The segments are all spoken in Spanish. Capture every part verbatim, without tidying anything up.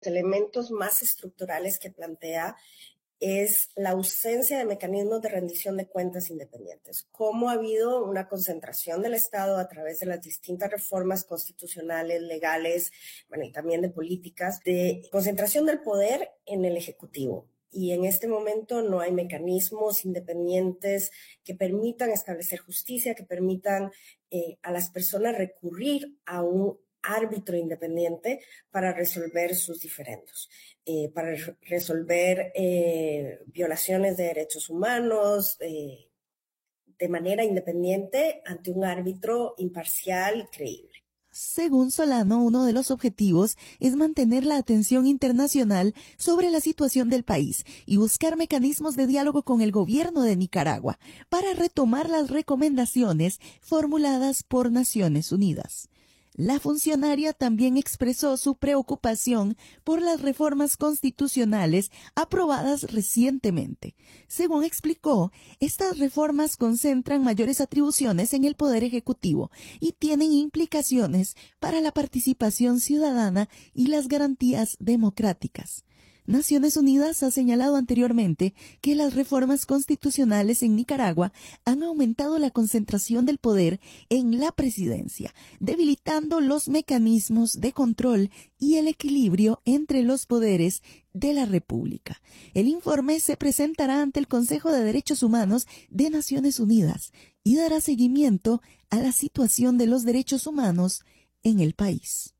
elementos más estructurales que plantea es la ausencia de mecanismos de rendición de cuentas independientes. Cómo ha habido una concentración del Estado a través de las distintas reformas constitucionales, legales, bueno, y también de políticas, de concentración del poder en el Ejecutivo. Y en este momento no hay mecanismos independientes que permitan establecer justicia, que permitan eh, a las personas recurrir a un árbitro independiente para resolver sus diferendos, eh, para re- resolver eh, violaciones de derechos humanos eh, de manera independiente ante un árbitro imparcial y creíble. Según Solano, uno de los objetivos es mantener la atención internacional sobre la situación del país y buscar mecanismos de diálogo con el gobierno de Nicaragua para retomar las recomendaciones formuladas por Naciones Unidas. La funcionaria también expresó su preocupación por las reformas constitucionales aprobadas recientemente. Según explicó, estas reformas concentran mayores atribuciones en el Poder Ejecutivo y tienen implicaciones para la participación ciudadana y las garantías democráticas. Naciones Unidas ha señalado anteriormente que las reformas constitucionales en Nicaragua han aumentado la concentración del poder en la presidencia, debilitando los mecanismos de control y el equilibrio entre los poderes de la República. El informe se presentará ante el Consejo de Derechos Humanos de Naciones Unidas y dará seguimiento a la situación de los derechos humanos en el país.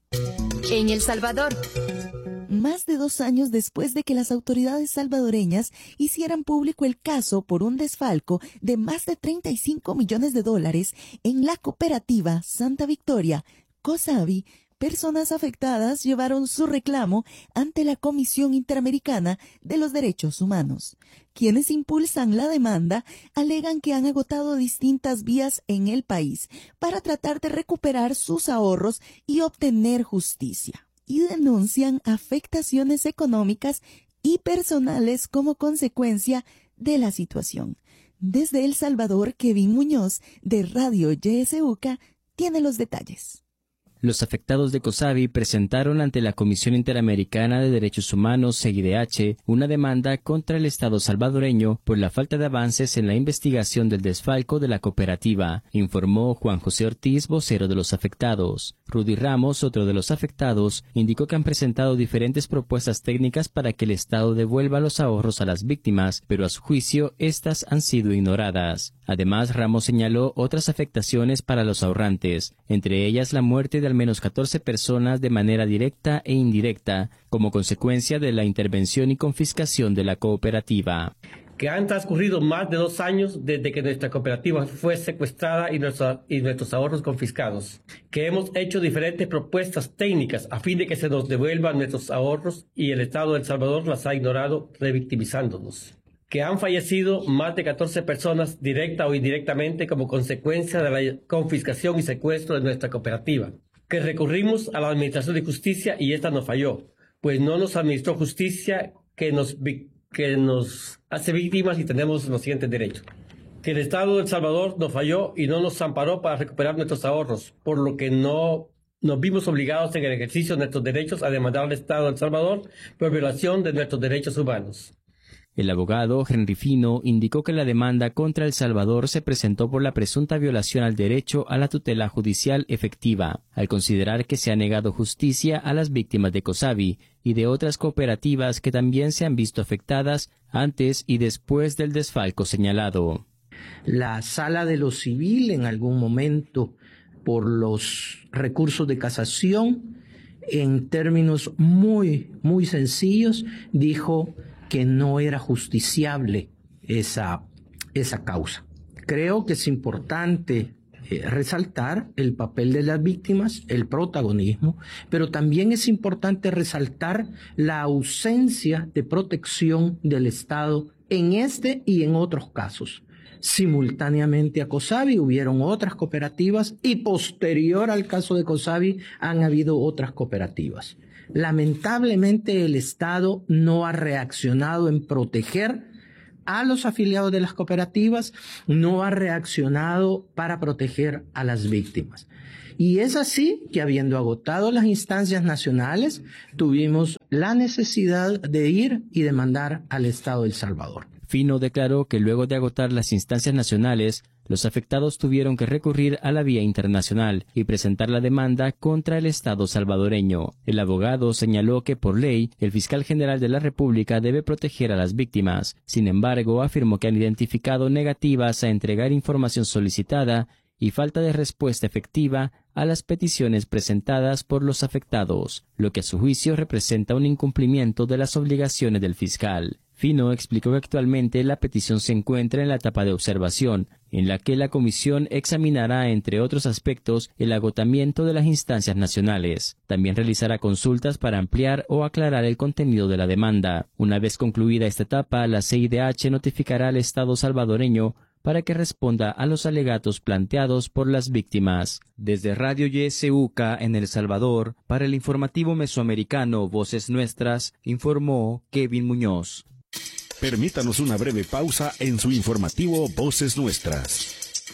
En El Salvador. Más de dos años después de que las autoridades salvadoreñas hicieran público el caso por un desfalco de más de treinta y cinco millones de dólares en la cooperativa Santa Victoria, COSAVI, personas afectadas llevaron su reclamo ante la Comisión Interamericana de los Derechos Humanos. Quienes impulsan la demanda alegan que han agotado distintas vías en el país para tratar de recuperar sus ahorros y obtener justicia, y denuncian afectaciones económicas y personales como consecuencia de la situación. Desde El Salvador, Kevin Muñoz, de Radio Y S U C A, tiene los detalles. Los afectados de COSAVI presentaron ante la Comisión Interamericana de Derechos Humanos, C I D H, una demanda contra el Estado salvadoreño por la falta de avances en la investigación del desfalco de la cooperativa, informó Juan José Ortiz, vocero de los afectados. Rudy Ramos, otro de los afectados, indicó que han presentado diferentes propuestas técnicas para que el Estado devuelva los ahorros a las víctimas, pero a su juicio, estas han sido ignoradas. Además, Ramos señaló otras afectaciones para los ahorrantes, entre ellas la muerte de al menos catorce personas de manera directa e indirecta, como consecuencia de la intervención y confiscación de la cooperativa. Que han transcurrido más de dos años desde que nuestra cooperativa fue secuestrada y, nuestra, y nuestros ahorros confiscados. Que hemos hecho diferentes propuestas técnicas a fin de que se nos devuelvan nuestros ahorros y el Estado de El Salvador las ha ignorado, revictimizándonos. Que han fallecido más de catorce personas directa o indirectamente como consecuencia de la confiscación y secuestro de nuestra cooperativa. Que recurrimos a la Administración de Justicia y esta nos falló, pues no nos administró justicia que nos, que nos hace víctimas y tenemos los siguientes derechos. Que el Estado de El Salvador nos falló y no nos amparó para recuperar nuestros ahorros, por lo que no nos vimos obligados en el ejercicio de nuestros derechos a demandar al Estado de El Salvador por violación de nuestros derechos humanos. El abogado Henry Fino indicó que la demanda contra El Salvador se presentó por la presunta violación al derecho a la tutela judicial efectiva, al considerar que se ha negado justicia a las víctimas de COSAVI y de otras cooperativas que también se han visto afectadas antes y después del desfalco señalado. La Sala de lo Civil, en algún momento, por los recursos de casación, en términos muy, muy sencillos, dijo que no era justiciable esa, esa causa. Creo que es importante eh, resaltar el papel de las víctimas, el protagonismo, pero también es importante resaltar la ausencia de protección del Estado en este y en otros casos. Simultáneamente a COSAVI hubieron otras cooperativas y posterior al caso de COSAVI han habido otras cooperativas. Lamentablemente el Estado no ha reaccionado en proteger a los afiliados de las cooperativas, no ha reaccionado para proteger a las víctimas. Y es así que, habiendo agotado las instancias nacionales, tuvimos la necesidad de ir y demandar al Estado de El Salvador. Fino declaró que luego de agotar las instancias nacionales, los afectados tuvieron que recurrir a la vía internacional y presentar la demanda contra el Estado salvadoreño. El abogado señaló que por ley, el fiscal general de la República debe proteger a las víctimas. Sin embargo, afirmó que han identificado negativas a entregar información solicitada y falta de respuesta efectiva a las peticiones presentadas por los afectados, lo que a su juicio representa un incumplimiento de las obligaciones del fiscal. Fino explicó que actualmente la petición se encuentra en la etapa de observación, en la que la comisión examinará, entre otros aspectos, el agotamiento de las instancias nacionales. También realizará consultas para ampliar o aclarar el contenido de la demanda. Una vez concluida esta etapa, la C I D H notificará al Estado salvadoreño para que responda a los alegatos planteados por las víctimas. Desde Radio Y S U C A en El Salvador, para el informativo mesoamericano Voces Nuestras, informó Kevin Muñoz. Permítanos una breve pausa en su informativo Voces Nuestras.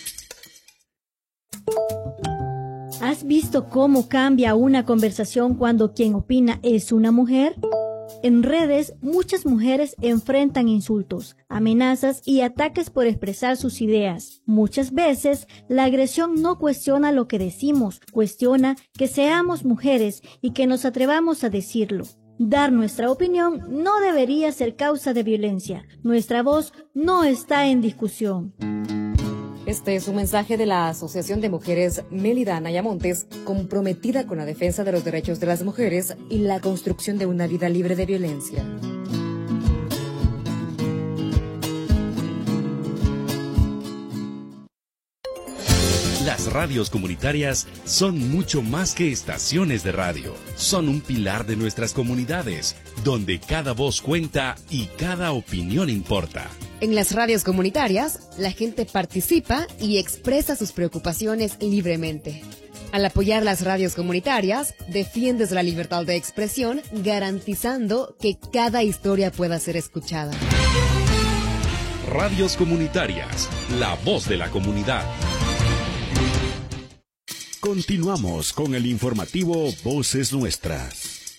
¿Has visto cómo cambia una conversación cuando quien opina es una mujer? En redes, muchas mujeres enfrentan insultos, amenazas y ataques por expresar sus ideas. Muchas veces, la agresión no cuestiona lo que decimos, cuestiona que seamos mujeres y que nos atrevamos a decirlo. Dar nuestra opinión no debería ser causa de violencia. Nuestra voz no está en discusión. Este es un mensaje de la Asociación de Mujeres Mélida Anaya Montes, comprometida con la defensa de los derechos de las mujeres y la construcción de una vida libre de violencia. Las radios comunitarias son mucho más que estaciones de radio. Son un pilar de nuestras comunidades, donde cada voz cuenta y cada opinión importa. En las radios comunitarias, la gente participa y expresa sus preocupaciones libremente. Al apoyar las radios comunitarias, defiendes la libertad de expresión, garantizando que cada historia pueda ser escuchada. Radios comunitarias, la voz de la comunidad. Continuamos con el informativo Voces Nuestras.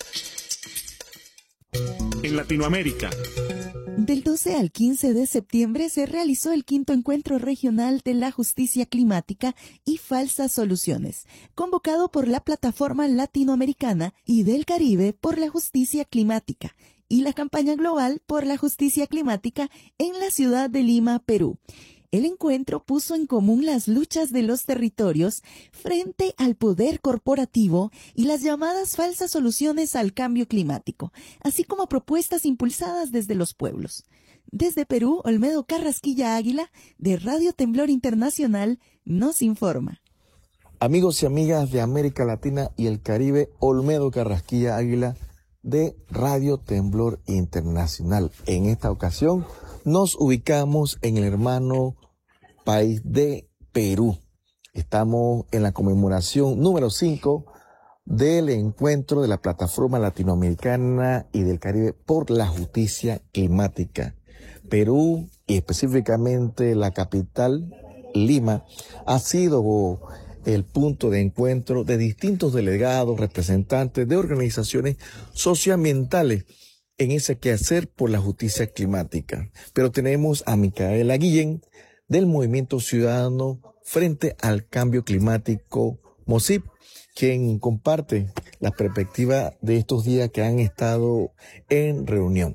En Latinoamérica. Del doce al quince de septiembre se realizó el quinto encuentro regional de la justicia climática y falsas soluciones, convocado por la Plataforma Latinoamericana y del Caribe por la Justicia Climática y la Campaña Global por la Justicia Climática en la ciudad de Lima, Perú. El encuentro puso en común las luchas de los territorios frente al poder corporativo y las llamadas falsas soluciones al cambio climático, así como propuestas impulsadas desde los pueblos. Desde Perú, Olmedo Carrasquilla Águila, de Radio Temblor Internacional, nos informa. Amigos y amigas de América Latina y el Caribe, Olmedo Carrasquilla Águila, de Radio Temblor Internacional. En esta ocasión nos ubicamos en el hermano país de Perú. Estamos en la conmemoración número cinco del encuentro de la Plataforma Latinoamericana y del Caribe por la Justicia Climática. Perú, y específicamente la capital, Lima, ha sido el punto de encuentro de distintos delegados, representantes de organizaciones socioambientales en ese quehacer por la justicia climática. Pero tenemos a Micaela Guillén, del Movimiento Ciudadano Frente al Cambio Climático, MOCIP, quien comparte la perspectiva de estos días que han estado en reunión.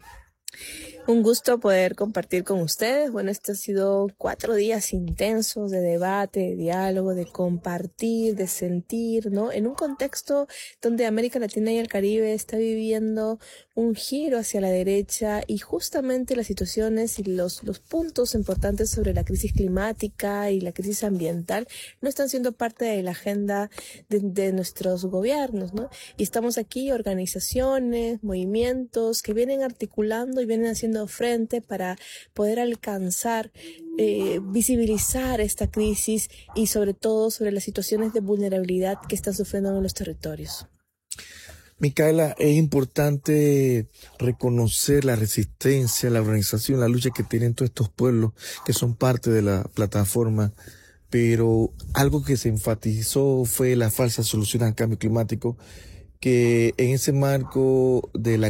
Un gusto poder compartir con ustedes. Bueno, estos han sido cuatro días intensos de debate, de diálogo, de compartir, de sentir, ¿no? En un contexto donde América Latina y el Caribe está viviendo un giro hacia la derecha y justamente las situaciones y los, los puntos importantes sobre la crisis climática y la crisis ambiental no están siendo parte de la agenda de, de nuestros gobiernos, ¿no? Y estamos aquí, organizaciones, movimientos que vienen articulando y vienen haciendo frente para poder alcanzar, eh, visibilizar esta crisis y sobre todo sobre las situaciones de vulnerabilidad que están sufriendo en los territorios. Micaela, es importante reconocer la resistencia, la organización, la lucha que tienen todos estos pueblos que son parte de la plataforma pero algo que se enfatizó fue la falsa solución al cambio climático, que en ese marco de la